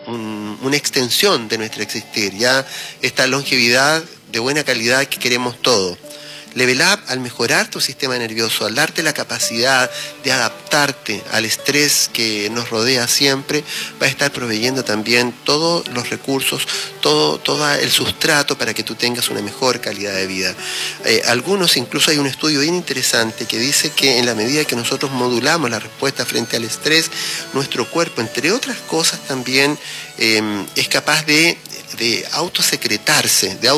una extensión de nuestro existir, ya esta longevidad de buena calidad que queremos todos. Level Up, al mejorar tu sistema nervioso, al darte la capacidad de adaptarte al estrés que nos rodea siempre, va a estar proveyendo también todos los recursos, todo el sustrato para que tú tengas una mejor calidad de vida. Algunos, incluso hay un estudio bien interesante que dice que en la medida que nosotros modulamos la respuesta frente al estrés, nuestro cuerpo, entre otras cosas, también es capaz de autosecretarse, de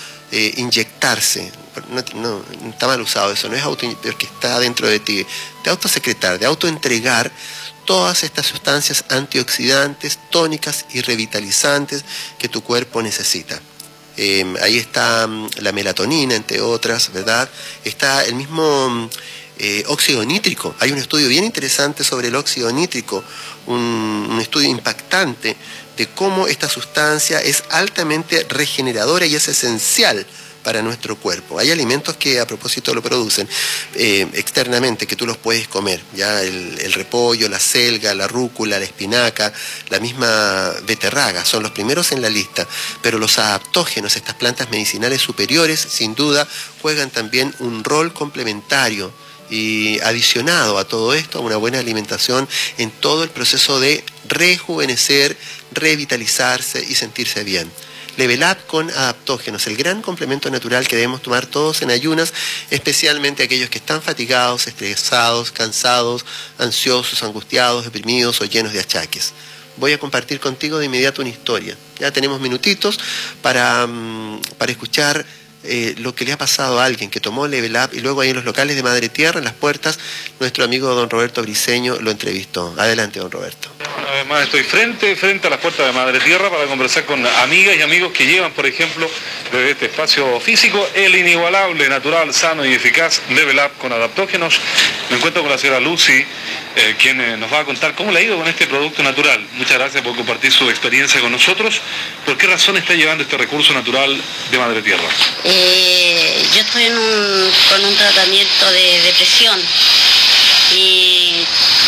inyectarse. No, está mal usado eso, no es porque está dentro de ti, de autosecretar, de autoentregar todas estas sustancias antioxidantes, tónicas y revitalizantes que tu cuerpo necesita. Ahí está la melatonina, entre otras, ¿verdad? Está el mismo óxido nítrico. Hay un estudio bien interesante sobre el óxido nítrico, un estudio impactante de cómo esta sustancia es altamente regeneradora y es esencial para nuestro cuerpo. Hay alimentos que a propósito lo producen externamente, que tú los puedes comer, ya el repollo, la selga, la rúcula, la espinaca, la misma beterraga, son los primeros en la lista, pero los adaptógenos, estas plantas medicinales superiores, sin duda, juegan también un rol complementario y adicionado a todo esto, a una buena alimentación en todo el proceso de rejuvenecer, revitalizarse y sentirse bien. Level Up con adaptógenos, el gran complemento natural que debemos tomar todos en ayunas, especialmente aquellos que están fatigados, estresados, cansados, ansiosos, angustiados, deprimidos o llenos de achaques. Voy a compartir contigo de inmediato una historia. Ya tenemos minutitos para escuchar lo que le ha pasado a alguien que tomó Level Up y luego ahí en los locales de Madre Tierra, en las puertas, nuestro amigo don Roberto Briceño lo entrevistó. Adelante, don Roberto. Además estoy frente a las puertas de Madre Tierra para conversar con amigas y amigos que llevan, por ejemplo, desde este espacio físico, el inigualable, natural, sano y eficaz Level Up con adaptógenos. Me encuentro con la señora Lucy, quien nos va a contar cómo le ha ido con este producto natural. Muchas gracias por compartir su experiencia con nosotros. ¿Por qué razón está llevando este recurso natural de Madre Tierra? Yo estoy con un tratamiento de depresión y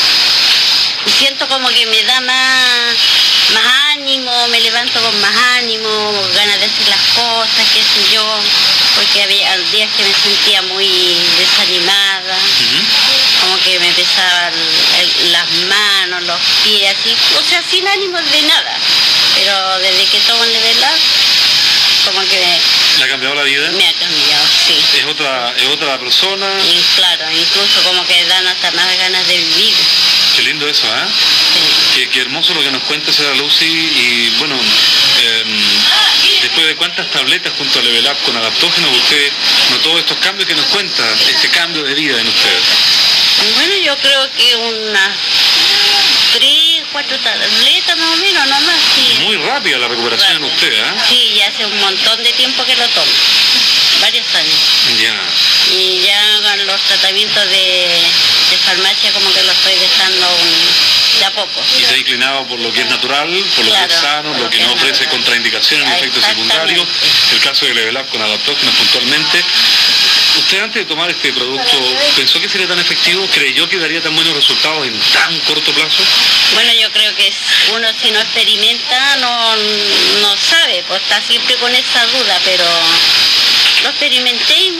siento como que me da más ánimo, me levanto con más ánimo, ganas de hacer las cosas, qué sé yo, porque había días que me sentía muy desanimada, como que me pesaban las manos, los pies, así, o sea, sin ánimo de nada, pero desde que tomo el Level Up, como que ¿Le ha cambiado la vida? Me ha cambiado, sí. ¿Es otra persona? Y claro, incluso como que dan hasta más ganas de vivir. Qué lindo eso, ¿eh? Sí. Qué hermoso lo que nos cuenta señora Lucy. Y bueno, después de cuántas tabletas junto a Level Up con adaptógenos, usted notó estos cambios que nos cuenta, este cambio de vida en usted. Bueno, yo creo que unas 3, 4 tabletas más o menos, no más. Sí. Muy rápida la recuperación en usted, ¿eh? Sí, ya hace un montón de tiempo que lo tomo, varios años. Ya. Y ya con los tratamientos de farmacia como que lo estoy dejando de a poco. Y se ha inclinado por lo que es natural, por lo que es sano, lo que no ofrece contraindicaciones ni efectos secundarios. El caso de Level Up con adaptógenos puntualmente. ¿Usted antes de tomar este producto pensó que sería tan efectivo? ¿Creyó que daría tan buenos resultados en tan corto plazo? Bueno, yo creo que uno si no experimenta no sabe, pues está siempre con esa duda, pero lo experimenté y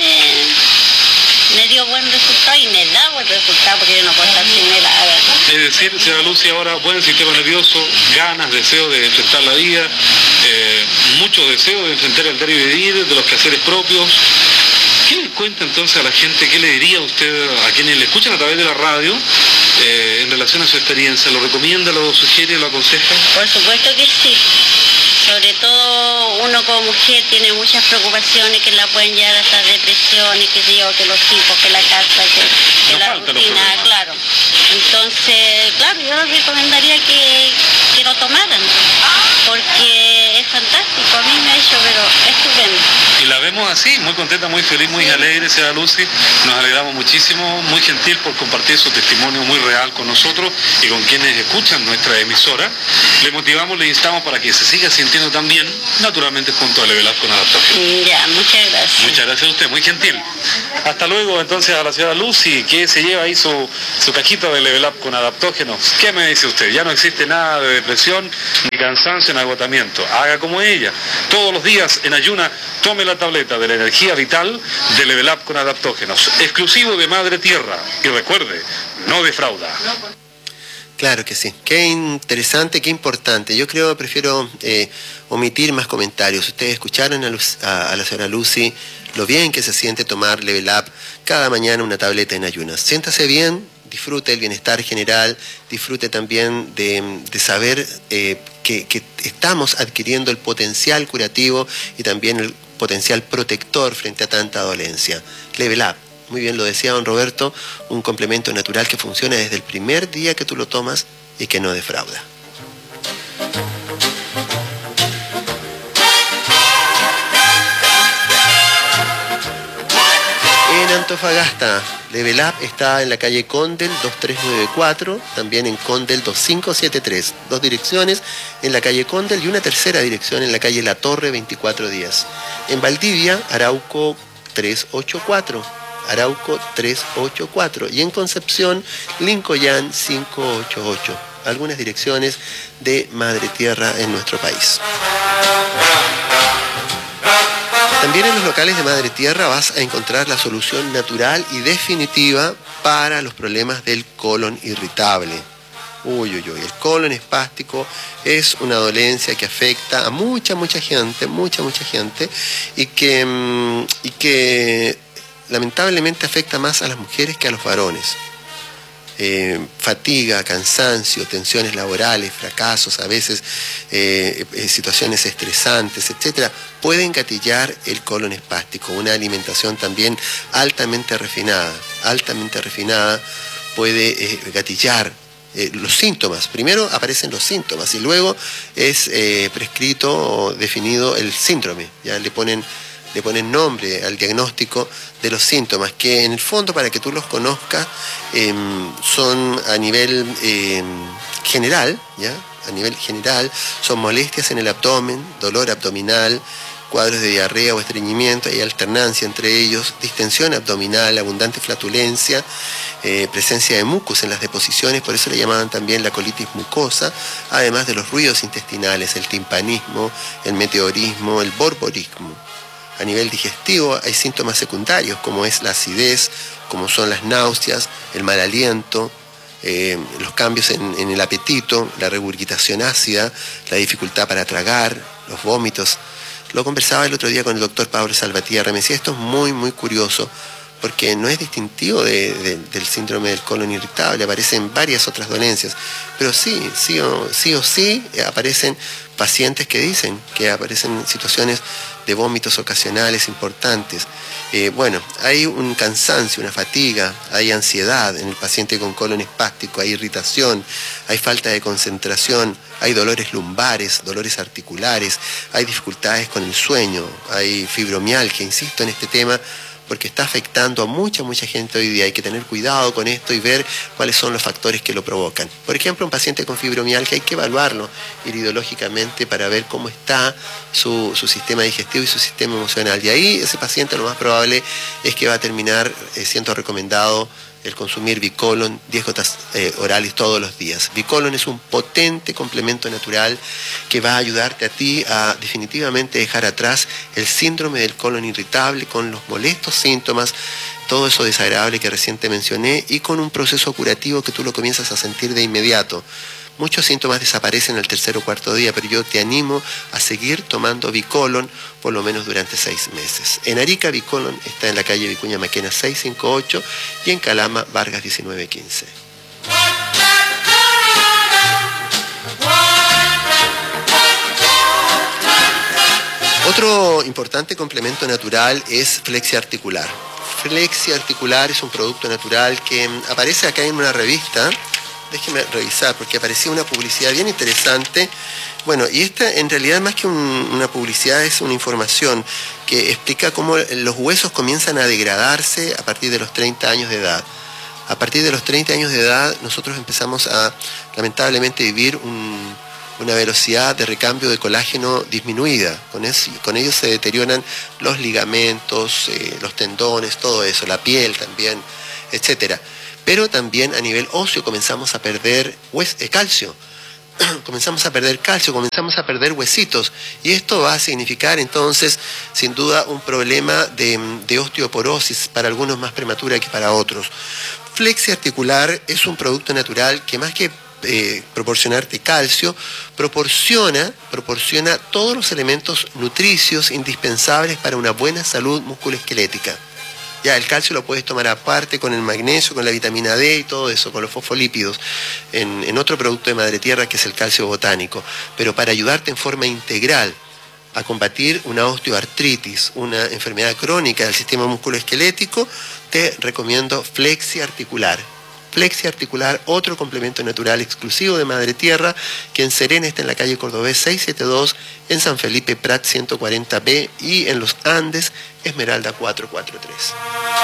me dio buen resultado y me da buen resultado porque yo no puedo estar sin él. Es decir, señora Lucy, ahora buen sistema nervioso, ganas, deseo de enfrentar la vida, mucho deseo de enfrentar el diario vivir, de los quehaceres propios. ¿Qué le cuenta entonces a la gente? ¿Qué le diría usted a quienes le escuchan a través de la radio en relación a su experiencia? ¿Lo recomienda, lo sugiere, lo aconseja? Por supuesto que sí. Sobre todo uno como mujer tiene muchas preocupaciones que la pueden llevar hasta depresiones, que los hijos, que la casa, que la rutina, claro. Entonces, claro, yo les recomendaría que lo tomaran, porque es fantástico, a mí me ha hecho, pero estupendo. Y la vemos así, muy contenta, muy feliz, muy alegre, señora Lucy. Nos alegramos muchísimo, muy gentil por compartir su testimonio muy real con nosotros y con quienes escuchan nuestra emisora. Le motivamos, le instamos para que se siga sintiendo tan bien, naturalmente junto a Level Up con Adaptógenos. Ya, muchas gracias. Muchas gracias a usted, muy gentil. Hasta luego entonces a la señora Lucy, que se lleva ahí su cajita de Level Up con Adaptógenos. ¿Qué me dice usted? Ya no existe nada de depresión, ni cansancio, ni agotamiento. Haga como ella. Todos los días en ayuna, tome la tableta de la energía vital de Level Up con Adaptógenos, exclusivo de Madre Tierra. Y recuerde, no defrauda. Claro que sí. Qué interesante, qué importante. Yo prefiero omitir más comentarios. Ustedes escucharon a la señora Lucy lo bien que se siente tomar Level Up cada mañana una tableta en ayunas. Siéntase bien, disfrute el bienestar general, disfrute también de saber que estamos adquiriendo el potencial curativo y también el potencial protector frente a tanta dolencia. Level Up. Muy bien lo decía don Roberto, un complemento natural que funciona desde el primer día que tú lo tomas y que no defrauda. En Antofagasta, Level Up está en la calle Condel 2394, también en Condel 2573. 2 direcciones en la calle Condel y una tercera dirección en la calle La Torre 24 Días. En Valdivia, Arauco 384. Arauco 384 y en Concepción, Lincoln 588. Algunas direcciones de Madre Tierra en nuestro país. También en los locales de Madre Tierra vas a encontrar la solución natural y definitiva para los problemas del colon irritable. El colon espástico es una dolencia que afecta a mucha gente y que lamentablemente afecta más a las mujeres que a los varones. Fatiga, cansancio, tensiones laborales, fracasos, a veces situaciones estresantes, etcétera, pueden gatillar el colon espástico. Una alimentación también altamente refinada puede gatillar los síntomas. Primero aparecen los síntomas y luego es prescrito o definido el síndrome. Ya le ponen nombre al diagnóstico de los síntomas, que en el fondo, para que tú los conozcas, son a nivel general, ¿ya? A nivel general, son molestias en el abdomen, dolor abdominal, cuadros de diarrea o estreñimiento, hay alternancia entre ellos, distensión abdominal, abundante flatulencia, presencia de mucus en las deposiciones, por eso le llamaban también la colitis mucosa, además de los ruidos intestinales, el timpanismo, el meteorismo, el borborismo. A nivel digestivo hay síntomas secundarios como es la acidez, como son las náuseas, el mal aliento, los cambios en el apetito, la regurgitación ácida, la dificultad para tragar, los vómitos. Lo conversaba el otro día con el doctor Pablo Salvatierra, me decía, esto es muy curioso, porque no es distintivo del síndrome del colon irritable, aparecen varias otras dolencias, pero sí o sí aparecen pacientes que dicen que aparecen situaciones de vómitos ocasionales importantes. Hay un cansancio, una fatiga, hay ansiedad en el paciente con colon espástico, hay irritación, hay falta de concentración, hay dolores lumbares, dolores articulares, hay dificultades con el sueño, hay fibromialgia, insisto en este tema, porque está afectando a mucha gente hoy día. Hay que tener cuidado con esto y ver cuáles son los factores que lo provocan. Por ejemplo, un paciente con fibromialgia hay que evaluarlo iridológicamente para ver cómo está su sistema digestivo y su sistema emocional. Y ahí ese paciente lo más probable es que va a terminar siendo recomendado el consumir Bicolon 10 gotas orales todos los días. Bicolon es un potente complemento natural que va a ayudarte a ti a definitivamente dejar atrás el síndrome del colon irritable con los molestos síntomas, todo eso desagradable que recién te mencioné, y con un proceso curativo que tú lo comienzas a sentir de inmediato. Muchos síntomas desaparecen al tercer o cuarto día, pero yo te animo a seguir tomando Bicolon por lo menos durante 6 meses. En Arica, Bicolon está en la calle Vicuña Maquena 658 y en Calama, Vargas 1915. Otro importante complemento natural es Flexiarticular. Flexiarticular es un producto natural que aparece acá en una revista déjeme revisar, porque aparecía una publicidad bien interesante. Bueno, y esta en realidad más que una publicidad es una información que explica cómo los huesos comienzan a degradarse a partir de los 30 años de edad. A partir de los 30 años de edad nosotros empezamos a lamentablemente vivir una velocidad de recambio de colágeno disminuida. Con ello se deterioran los ligamentos, los tendones, todo eso, la piel también, etcétera. Pero también a nivel óseo comenzamos a perder calcio. Comenzamos a perder calcio, comenzamos a perder huesitos, y esto va a significar entonces sin duda un problema de osteoporosis, para algunos más prematura que para otros. Flexi Articular es un producto natural que más que proporcionarte calcio, proporciona todos los elementos nutricios indispensables para una buena salud musculoesquelética. Ya, el calcio lo puedes tomar aparte con el magnesio, con la vitamina D y todo eso, con los fosfolípidos, en otro producto de Madre Tierra que es el calcio botánico. Pero para ayudarte en forma integral a combatir una osteoartritis, una enfermedad crónica del sistema musculoesquelético, te recomiendo Flexi Articular. Flexi Articular, otro complemento natural exclusivo de Madre Tierra, que en Serena está en la calle Cordobés 672, en San Felipe Prat 140B y en los Andes Esmeralda 443.